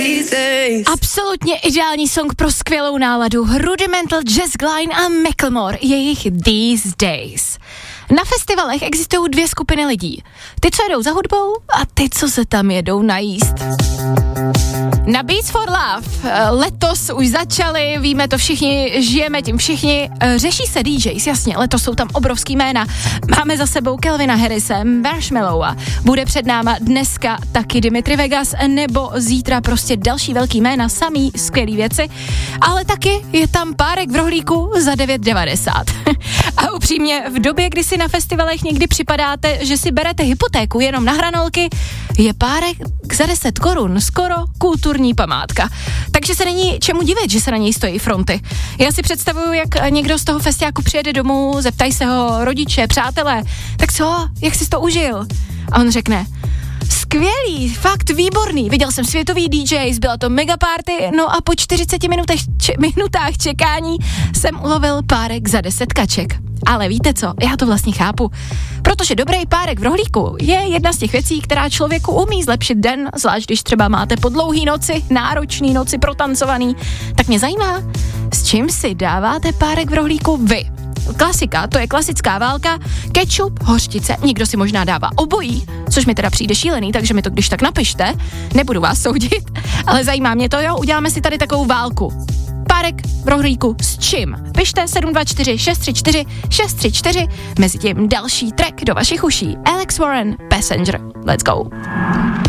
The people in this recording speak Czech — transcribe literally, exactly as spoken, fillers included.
Absolutně ideální song pro skvělou náladu. Rudimental, Jess Glynne a Macklemore, jejich These Days. Na festivalech existují dvě skupiny lidí. Ty, co jedou za hudbou a ty, co se tam jedou najíst. Na Beats for Love letos už začali, víme to všichni, žijeme tím všichni, řeší se D Js, jasně, letos jsou tam obrovský jména. Máme za sebou Calvina Harrise, Marshmellowa, bude před náma dneska taky Dimitri Vegas, nebo zítra prostě další velký jména, samý skvělý věci, ale taky je tam párek v rohlíku za devět devadesát. A upřímně, v době, kdy si na festivalech někdy připadáte, že si berete hypotéku jenom na hranolky, je párek za deset korun skoro kulturní památka. Takže se není čemu divit, že se na něj stojí fronty. Já si představuju, jak někdo z toho festiáku přijede domů, zeptají se ho rodiče, přátelé, tak co, jak jsi to užil? A on řekne, skvělý, fakt výborný, viděl jsem světový D Js, byla to mega party, no a po čtyřiceti minutách, če- minutách čekání jsem ulovil párek za deset kaček. Ale víte co, já to vlastně chápu, protože dobrý párek v rohlíku je jedna z těch věcí, která člověku umí zlepšit den, zvlášť když třeba máte po dlouhý noci, náročný noci protancovaný, tak mě zajímá, s čím si dáváte párek v rohlíku vy? Klasika, to je klasická válka, kečup, hořčice, někdo si možná dává obojí, což mi teda přijde šílený, takže mi to když tak napište, nebudu vás soudit, ale zajímá mě to, jo, uděláme si tady takovou válku. Párek v rohlíku s čím? Pište sedm dva čtyři šest tři čtyři šest tři čtyři, mezi tím další track do vašich uší. Alex Warren, Passenger. Let's go.